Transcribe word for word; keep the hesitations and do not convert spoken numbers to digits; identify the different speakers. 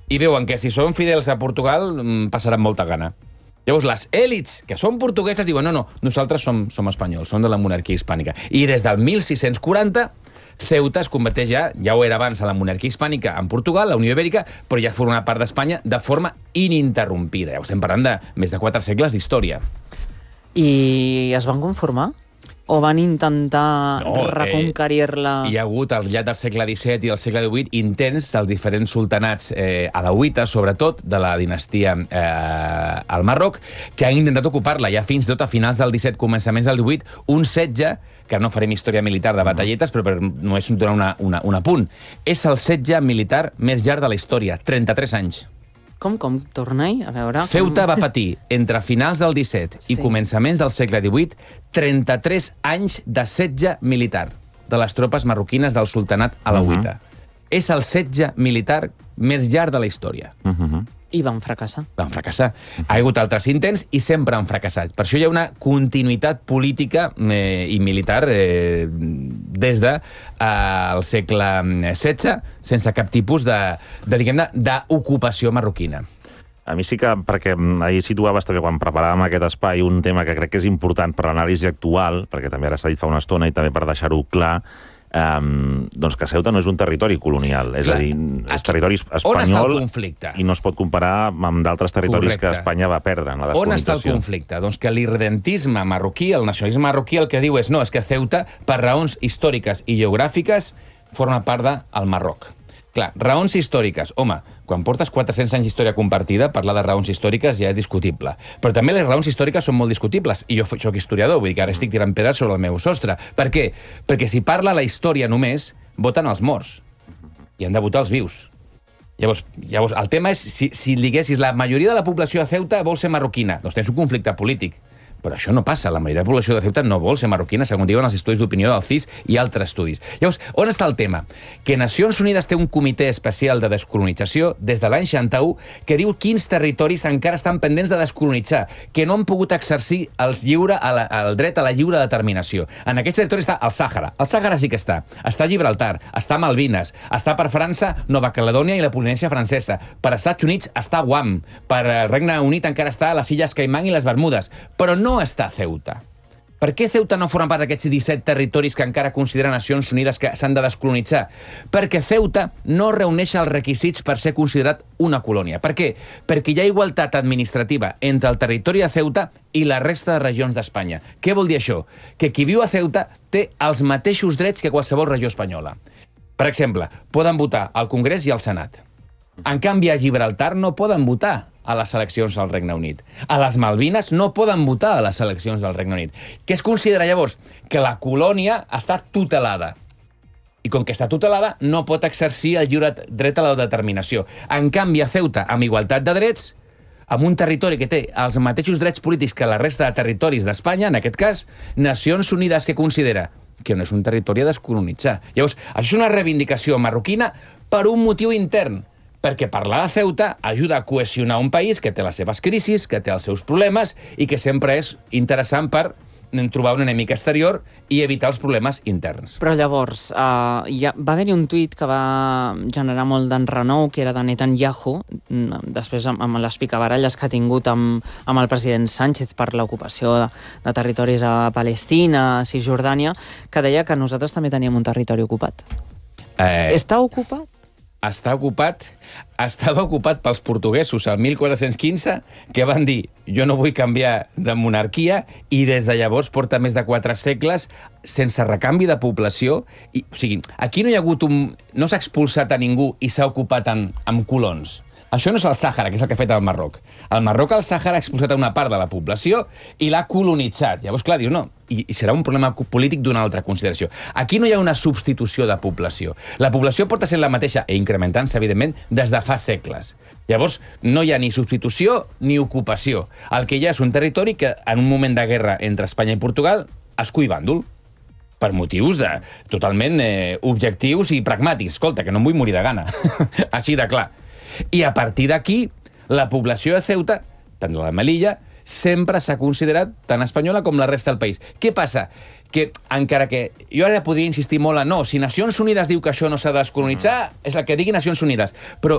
Speaker 1: i veuen que si són fidels a Portugal passaran molta gana. Llavors, les èlits que són portugueses diuen no, no, nosaltres som, som espanyols, som de la monarquia hispànica. I des del mil sis-cents quaranta, Ceuta es converteix ja, ja ho era abans, a la monarquia hispànica en Portugal, la Unió Ibèrica, però ja forma part d'Espanya de forma ininterrompida. Ja ho estem parlant de més de quatre segles d'història.
Speaker 2: I es van conformar? O van intentar
Speaker 1: no,
Speaker 2: reconquerir-la?
Speaker 1: Eh, hi ha hagut, al llarg del segle disset i del segle divuit, intents dels diferents sultanats eh, alauites, sobretot, de la dinastia eh, al Marroc, que han intentat ocupar-la ja fins i tot a finals del disset, començaments del divuit, un setge, que no farem història militar de batalletes, però per només donar una, una, un apunt. És el setge militar més llarg de la història, trenta-tres anys.
Speaker 2: Com, com? Torna-hi, a veure...
Speaker 1: Ceuta va patir, entre finals del disset sí. i començaments del segle divuit, trenta-tres anys de setge militar de les tropes marroquines del sultanat alauita. Uh -huh. És el setge militar més llarg de la història.
Speaker 2: Uh -huh. I van fracassar.
Speaker 1: Van fracassar. Uh -huh. Ha hagut altres intents i sempre han fracassat. Per això hi ha una continuïtat política eh, i militar eh, des del de, eh, segle setze, sense cap tipus de, de diguem-ne, d'ocupació marroquina.
Speaker 3: A mi sí que, perquè ahir situaves també quan preparàvem aquest espai un tema que crec que és important per l'anàlisi actual, perquè també ara s'ha dit fa una estona i també per deixar-ho clar, Um, doncs que Ceuta no és un territori colonial, és Clar, a dir, és territori espanyol i no es pot comparar amb d'altres territoris Correcte. que Espanya va perdre en la descolonització.
Speaker 1: On està el conflicte? Doncs que l'irredentisme marroquí, el nacionalisme marroquí, el que diu és no, és que Ceuta, per raons històriques i geogràfiques, forma part del Marroc. Clar, raons històriques. Home, quan portes quatre-cents anys d'història compartida, parlar de raons històriques ja és discutible. Però també les raons històriques són molt discutibles. I jo soc historiador, vull dir que ara estic tirant pedres sobre el meu sostre. Per què? Perquè si parla la història només, voten els morts. I han de votar els vius. Llavors, llavors el tema és, si, si diguessis, la majoria de la població de Ceuta vol ser marroquina, doncs tens un conflicte polític. Però això no passa. La majoria de la població de Ceuta no vol ser marroquina, segons diuen els estudis d'opinió del C I S i altres estudis. Llavors, on està el tema? Que Nacions Unides té un comitè especial de descolonització des de l'any seixanta-u que diu quins territoris encara estan pendents de descolonitzar, que no han pogut exercir el, lliure a la, el dret a la lliure determinació. En aquests territoris està el Sàhara. El Sàhara sí que està. Està Gibraltar, està Malvines, està per França, Nova Caledònia i la Polinèsia francesa. Per Estats Units està Guam. Per el Regne Unit encara està les Illes Caimán i les Bermudes. Però no no està Ceuta. Per què Ceuta no forma part d'aquests disset territoris que encara consideren Nacions Unides que s'han de descolonitzar? Perquè Ceuta no reuneix els requisits per ser considerat una colònia. Per què? Perquè hi ha igualtat administrativa entre el territori de Ceuta i la resta de regions d'Espanya. Què vol dir això? Que qui viu a Ceuta té els mateixos drets que qualsevol regió espanyola. Per exemple, poden votar al Congrés i al Senat. En canvi, a Gibraltar no poden votar a les eleccions al Regne Unit. A les Malvines no poden votar a les eleccions del Regne Unit. Què es considera llavors? Que la colònia està tutelada. I com que està tutelada, no pot exercir el lliure dret a l'autodeterminació. En canvi, a Ceuta, amb igualtat de drets, amb un territori que té els mateixos drets polítics que la resta de territoris d'Espanya, en aquest cas, Nacions Unides que considera que no és un territori a descolonitzar. Llavors, això és una reivindicació marroquina per un motiu intern, perquè parlar de Ceuta ajuda a cohesionar un país que té les seves crisis, que té els seus problemes i que sempre és interessant per trobar un enemic exterior i evitar els problemes interns.
Speaker 2: Però llavors, uh, ja va haver-hi un tuit que va generar molt d'enrenou, que era de Netanyahu, després amb, amb les picabaralles que ha tingut amb, amb el president Sánchez per l'ocupació de, de territoris a Palestina, a Cisjordània, que deia que nosaltres també teníem un territori ocupat. Eh... Està ocupat?
Speaker 1: Està ocupat, estava ocupat pels portuguesos al mil quatre-cents quinze, que van dir jo no vull canviar de monarquia, i des de llavors porta més de quatre segles sense recanvi de població. I, o sigui, aquí no hi ha hagut un... no s'ha expulsat a ningú i s'ha ocupat en, amb colons. Això no és el Sàhara, que és el que ha fet el Marroc. El Marroc al Sàhara ha expulsat una part de la població i l'ha colonitzat. Llavors, clar, dius, no, i, i serà un problema polític d'una altra consideració. Aquí no hi ha una substitució de població. La població porta sent la mateixa, i incrementant-se, evidentment, des de fa segles. Llavors, no hi ha ni substitució ni ocupació. El que hi ha és un territori que, en un moment de guerra entre Espanya i Portugal, es cull bàndol per motius de, totalment eh, objectius i pragmàtics. Escolta, que no em vull morir de gana. Així de clar. I a partir d'aquí, la població de Ceuta, tant de la Melilla, sempre s'ha considerat tan espanyola com la resta del país. Què passa? Que, encara que jo ara podria insistir molt a no, si Nacions Unides diu que això no s'ha de descolonitzar, és el que digui Nacions Unides, però